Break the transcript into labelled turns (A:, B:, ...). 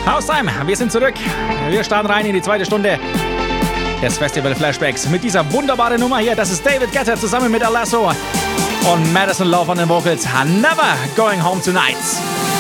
A: Haustime, wir sind zurück. Wir starten rein in die zweite Stunde des Festival Flashbacks mit dieser wunderbaren Nummer hier. Das ist David Guetta zusammen mit Alesso und Madison Love an den Vocals. Never Going Home Tonight.